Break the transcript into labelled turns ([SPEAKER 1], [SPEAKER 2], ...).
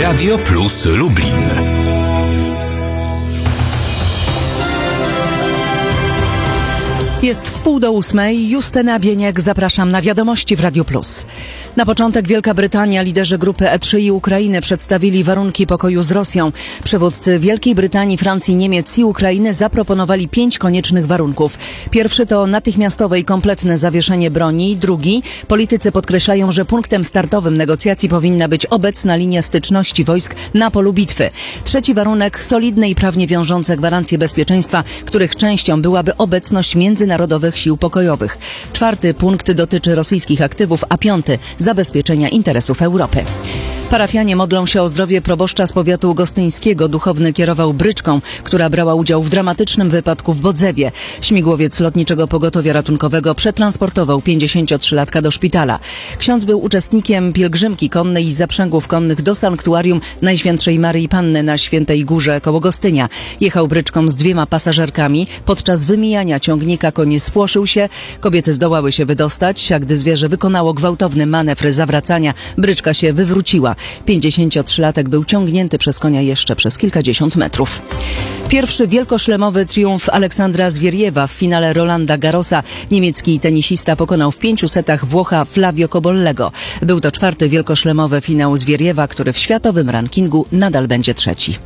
[SPEAKER 1] Radio Plus Lublin.
[SPEAKER 2] Jest 7:30. Justyna Bieniek, zapraszam na wiadomości w Radio Plus. Na początek Wielka Brytania, liderzy grupy E3 i Ukrainy przedstawili warunki pokoju z Rosją. Przywódcy Wielkiej Brytanii, Francji, Niemiec i Ukrainy zaproponowali 5 koniecznych warunków. Pierwszy to natychmiastowe i kompletne zawieszenie broni. Drugi, politycy podkreślają, że punktem startowym negocjacji powinna być obecna linia styczności wojsk na polu bitwy. Trzeci warunek, solidne i prawnie wiążące gwarancje bezpieczeństwa, których częścią byłaby obecność międzynarodowych sił pokojowych. Czwarty punkt dotyczy rosyjskich aktywów, a piąty zabezpieczenia interesów Europy. Parafianie modlą się o zdrowie proboszcza z powiatu gostyńskiego. Duchowny kierował bryczką, która brała udział w dramatycznym wypadku w Bodzewie. Śmigłowiec Lotniczego Pogotowia Ratunkowego przetransportował 53-latka do szpitala. Ksiądz był uczestnikiem pielgrzymki konnej i zaprzęgów konnych do sanktuarium Najświętszej Maryi Panny na Świętej Górze koło Gostynia. Jechał bryczką z 2 pasażerkami. Podczas wymijania ciągnika koń spłoszył się. Kobiety zdołały się wydostać, a gdy zwierzę wykonało gwałtowny manewr zawracania, bryczka się wywróciła. 53-latek był ciągnięty przez konia jeszcze przez kilkadziesiąt metrów. Pierwszy wielkoszlemowy triumf Aleksandra Zwieriewa w finale Rolanda Garrosa. Niemiecki tenisista pokonał w 5 setach Włocha Flavio Cobollego. Był to 4. wielkoszlemowy finał Zwieriewa, który w światowym rankingu nadal będzie 3.